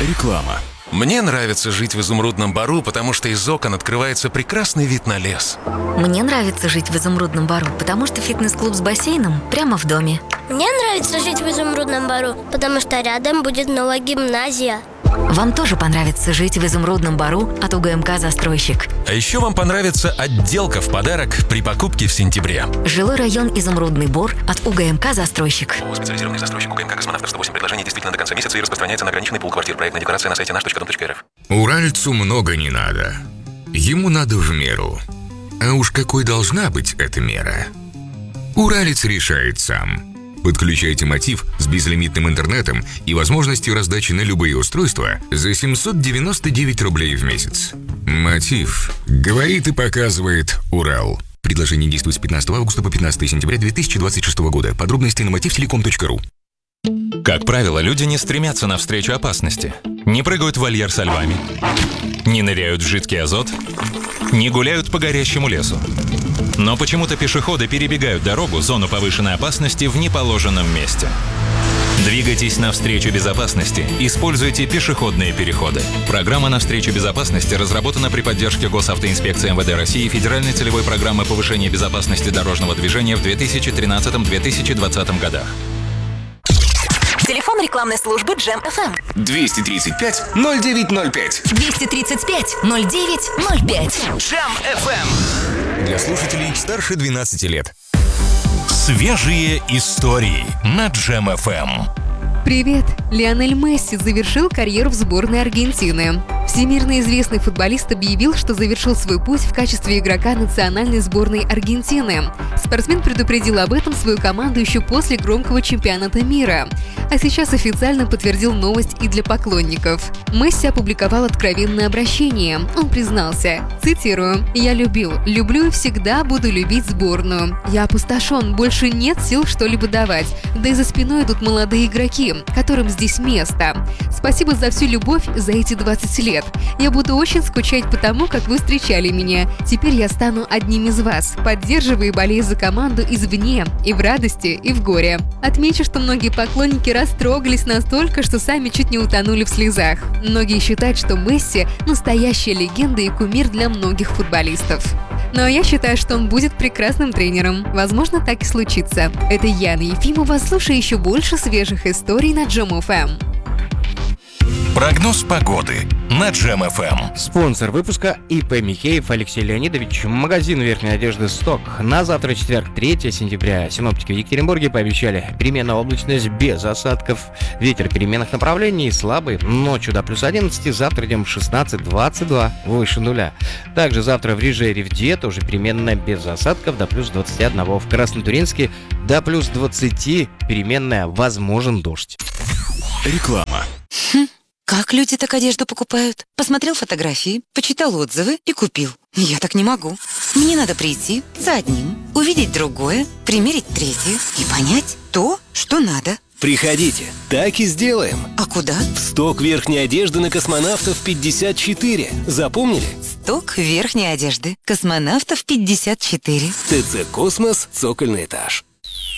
Реклама. Мне нравится жить в Изумрудном Бару, потому что из окон открывается прекрасный вид на лес. Мне нравится жить в Изумрудном Бару, потому что фитнес-клуб с бассейном прямо в доме. Мне нравится жить в Изумрудном Бару, потому что рядом будет новая гимназия. Вам тоже понравится жить в Изумрудном Бару от УГМК «Застройщик». А еще вам понравится отделка в подарок при покупке в сентябре. Жилой район Изумрудный Бор от УГМК «Застройщик». Специализированный застройщик УГМК «Космонавтов». 108 предложений действительно до конца месяца и распространяется на ограниченный пул квартир. Проектная декларация на сайте наш.дом.рф. Уральцу много не надо. Ему надо в меру. А уж какой должна быть эта мера? Уралец решает сам. Подключайте Мотив с безлимитным интернетом и возможностью раздачи на любые устройства за 799 рублей в месяц. Мотив. Говорит и показывает Урал. Предложение действует с 15 августа по 15 сентября 2026 года. Подробности на motivtelecom.ru. Как правило, люди не стремятся навстречу опасности. Не прыгают в вольер со львами. Не ныряют в жидкий азот. Не гуляют по горящему лесу. Но почему-то пешеходы перебегают дорогу, зону повышенной опасности, в неположенном месте. Двигайтесь навстречу безопасности. Используйте пешеходные переходы. Программа «Навстречу безопасности» разработана при поддержке Госавтоинспекции МВД России и Федеральной целевой программы повышения безопасности дорожного движения в 2013-2020 годах. Телефон рекламной службы Джем FM. 235-0905. 235-0905. Джем FM. Для слушателей старше 12 лет. Свежие истории на Джем FM. Привет! Лионель Месси завершил карьеру в сборной Аргентины. Всемирно известный футболист объявил, что завершил свой путь в качестве игрока национальной сборной Аргентины. Спортсмен предупредил об этом свою команду еще после громкого чемпионата мира. А сейчас официально подтвердил новость и для поклонников. Месси опубликовал откровенное обращение. Он признался, цитирую: «Я люблю и всегда буду любить сборную. Я опустошен, больше нет сил что-либо давать. Да и за спиной идут молодые игроки, которым здесь место. Спасибо за всю любовь за эти 20 лет. Я буду очень скучать по тому, как вы встречали меня. Теперь я стану одним из вас, поддерживая и болея за команду извне, и в радости, и в горе». Отмечу, что многие поклонники растрогались настолько, что сами чуть не утонули в слезах. Многие считают, что Месси – настоящая легенда и кумир для многих футболистов. Но я считаю, что он будет прекрасным тренером. Возможно, так и случится. Это Яна Ефимова. Слушай еще больше свежих историй на Джем FM. Прогноз погоды на Джем FM. Спонсор выпуска ИП Михеев Алексей Леонидович, магазин верхней одежды «Сток». На завтра, четверг, 3 сентября, синоптики в Екатеринбурге пообещали переменная облачность без осадков. Ветер переменных направлений слабый, ночью до плюс 11, завтра днем 16-22, выше нуля. Также завтра в Риже и Ревде тоже переменная без осадков до плюс 21, в Краснотуринске до плюс 20, переменная возможен дождь. Реклама. Как люди так одежду покупают? Посмотрел фотографии, почитал отзывы и купил. Я так не могу. Мне надо прийти за одним, увидеть другое, примерить третье и понять то, что надо. Приходите, так и сделаем. А куда? В сток верхней одежды на Космонавтов 54. Запомнили? Сток верхней одежды. Космонавтов 54. ТЦ «Космос», цокольный этаж.